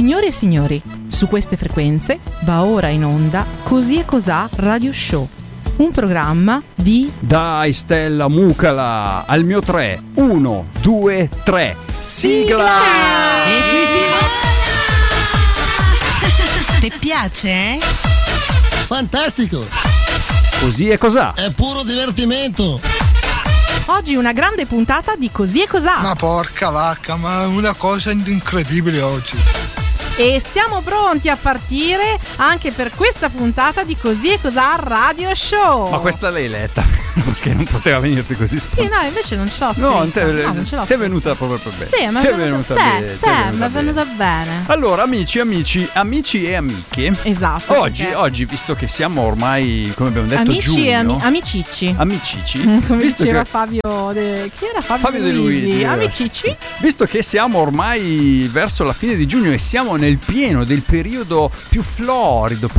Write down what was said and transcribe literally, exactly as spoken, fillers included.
Signore e signori, su queste frequenze va ora in onda Così e Cosà Radio Show, un programma di... Dai Stella Mucala, al mio tre, uno, due, tre, sigla! E qui si... Ti piace, eh? Fantastico! Così e Cosà? È puro divertimento! Oggi una grande puntata di Così e Cosà. Ma porca vacca, ma è una cosa incredibile oggi. E siamo pronti a partire anche per questa puntata di Così e Cosà Radio Show. Ma questa l'hai letta? Perché non poteva venirti così spontaneo. Sì, no, invece non ce l'ho No, scritta. te, no, non ce l'ho ti è venuta proprio per bene. Sì, ma ti è venuta bene. Sì, mi è venuta bene. Allora, amici, amici, amici e amiche. Esatto. Oggi, perché... oggi, visto che siamo ormai, come abbiamo detto, amici giugno, e ami- amicicci. Amicici. Come visto diceva che... Fabio de... Chi era Fabio, Fabio De Luigi? De Luigi. Amicicci. Sì. Visto che siamo ormai verso la fine di giugno e siamo nel pieno del periodo più florido,